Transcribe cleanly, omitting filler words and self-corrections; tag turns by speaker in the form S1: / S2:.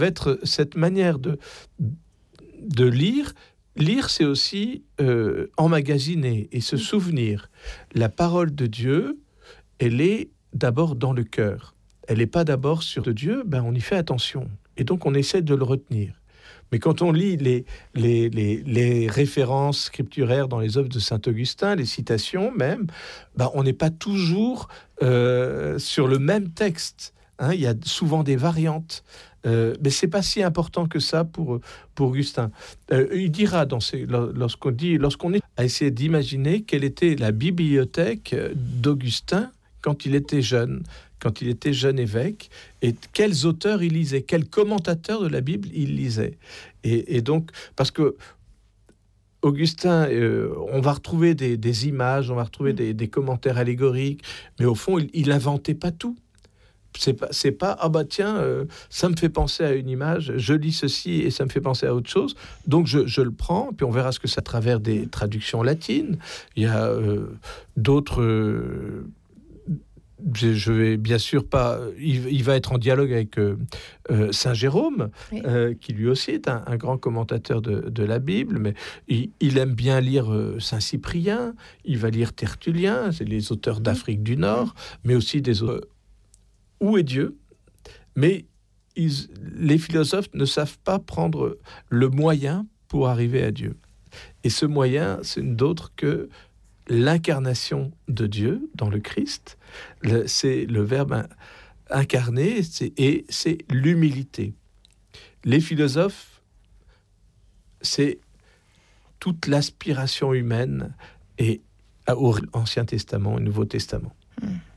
S1: être cette manière de lire. Lire, c'est aussi emmagasiner et se souvenir. La parole de Dieu, elle est d'abord dans le cœur. Elle n'est pas d'abord sur Dieu, on y fait attention. Et donc, on essaie de le retenir. Mais quand on lit les références scripturaires dans les œuvres de Saint-Augustin, les citations même, on n'est pas toujours sur le même texte. Il y a souvent des variantes. Mais c'est pas si important que ça pour Augustin. Il dira lorsqu'on est à essayer d'imaginer quelle était la bibliothèque d'Augustin quand il était jeune évêque, et quels auteurs il lisait, quels commentateurs de la Bible il lisait. Et donc, parce que Augustin, on va retrouver des images, on va retrouver des commentaires allégoriques, mais au fond, il n'inventait pas tout. C'est pas ça me fait penser à une image, je lis ceci et ça me fait penser à autre chose, donc je le prends, puis on verra ce que c'est à travers des traductions latines. Il y a d'autres je vais bien sûr pas. Il va être en dialogue avec Saint Jérôme, oui. Qui lui aussi est un grand commentateur de la Bible, mais il aime bien lire Saint Cyprien, il va lire Tertullien, c'est les auteurs d'Afrique du Nord, mais aussi des autres. Où est Dieu ? Mais les philosophes ne savent pas prendre le moyen pour arriver à Dieu. Et ce moyen, c'est d'autre que l'incarnation de Dieu dans le Christ. C'est le Verbe incarné, c'est l'humilité. Les philosophes, c'est toute l'aspiration humaine et au Ancien Testament et Nouveau Testament.